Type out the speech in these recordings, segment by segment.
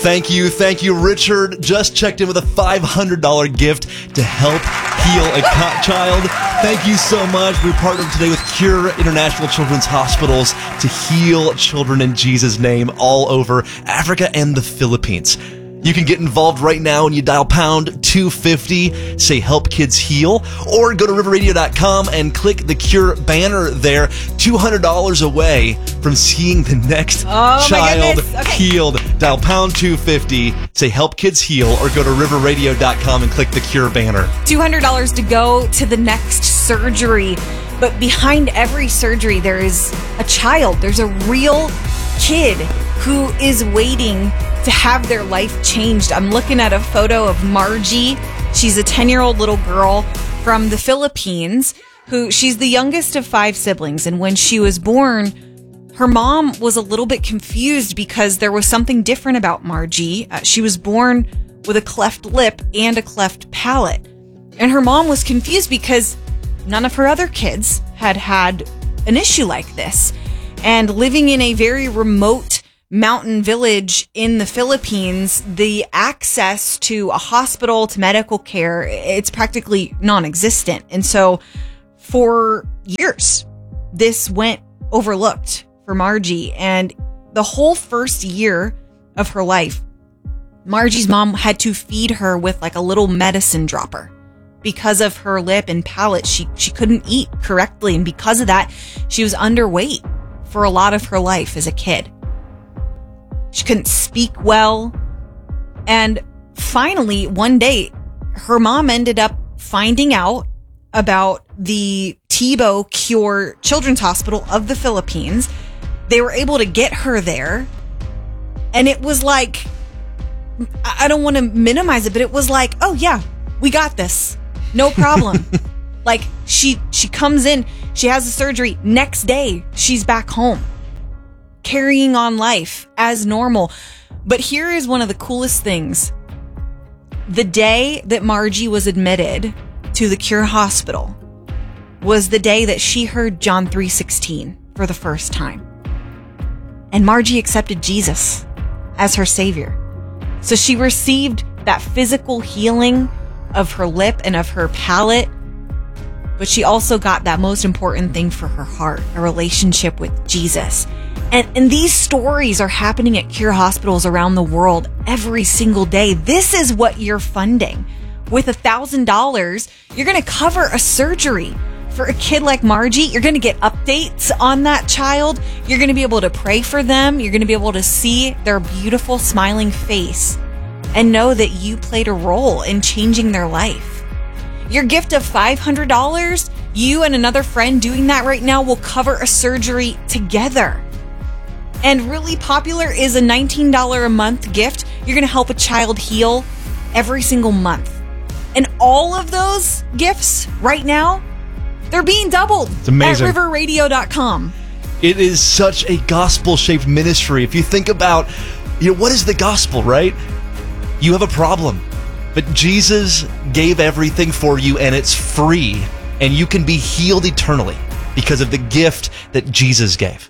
Thank you. Richard just checked in with a $500 gift to help heal a child. Thank you so much. We partnered today with Cure International Children's Hospitals to heal children in Jesus' name all over Africa and the Philippines. You can get involved right now and you dial pound 250, say help kids heal, or go to riverradio.com and click the Cure banner there. $200 away from seeing the next child healed. Dial pound 250, say help kids heal, or go to riverradio.com and click the Cure banner. $200 to go to the next surgery. But behind every surgery, there is a child. There's a real kid who is waiting to have their life changed. I'm looking at a photo of Margie. She's a 10-year-old little girl from the Philippines she's the youngest of 5 siblings. And when she was born, her mom was a little bit confused because there was something different about Margie. She was born with a cleft lip and a cleft palate. And her mom was confused because none of her other kids had an issue like this. And living in a very remote mountain village in the Philippines, the access to a hospital, to medical care, it's practically non-existent. And so for years, this went overlooked for Margie. And the whole first year of her life, Margie's mom had to feed her with like a little medicine dropper. Because of her lip and palate, she couldn't eat correctly. And because of that, she was underweight for a lot of her life as a kid. She couldn't speak well. And finally, one day, her mom ended up finding out about the Tibo Cure Children's Hospital of the Philippines. They were able to get her there. And it was like, I don't want to minimize it, but it was like, oh yeah, we got this. No problem. Like she comes in, she has the surgery. Next day, she's back home, carrying on life as normal. But here is one of the coolest things. The day that Margie was admitted to the Cure Hospital was the day that she heard John 3:16 for the first time. And Margie accepted Jesus as her savior. So she received that physical healing of her lip and of her palate, but she also got that most important thing for her heart, a relationship with Jesus. And these stories are happening at Cure hospitals around the world every single day. This is what you're funding. With $1,000, you're going to cover a surgery for a kid like Margie. You're going to get updates on that child. You're going to be able to pray for them. You're going to be able to see their beautiful smiling face and know that you played a role in changing their life. Your gift of $500, you and another friend doing that right now will cover a surgery together. And really popular is a $19 a month gift. You're going to help a child heal every single month. And all of those gifts right now, they're being doubled. It's amazing. At riverradio.com. It is such a gospel-shaped ministry. If you think about, what is the gospel, right? You have a problem, but Jesus gave everything for you and it's free, and you can be healed eternally because of the gift that Jesus gave.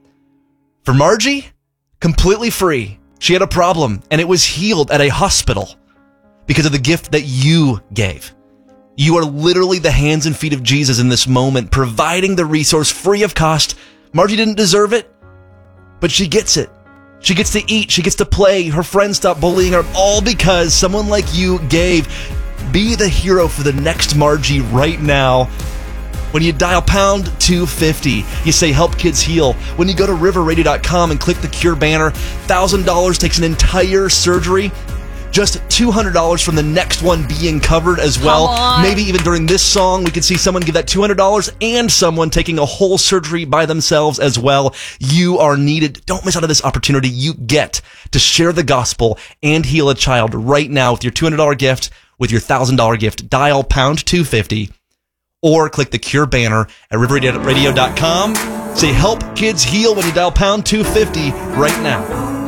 For Margie, completely free. She had a problem and it was healed at a hospital because of the gift that you gave. You are literally the hands and feet of Jesus in this moment, providing the resource free of cost. Margie didn't deserve it, but she gets it. She gets to eat. She gets to play. Her friends stop bullying her, all because someone like you gave. Be the hero for the next Margie right now. When you dial pound 250, you say help kids heal. When you go to riverradio.com and click the Cure banner, $1,000 takes an entire surgery. Just $200 from the next one being covered as well. Maybe even during this song, we could see someone give that $200 and someone taking a whole surgery by themselves as well. You are needed. Don't miss out on this opportunity. You get to share the gospel and heal a child right now with your $200 gift, with your $1,000 gift. Dial pound 250 or click the Cure banner at riverradio.com. Say help kids heal when you dial pound 250 right now.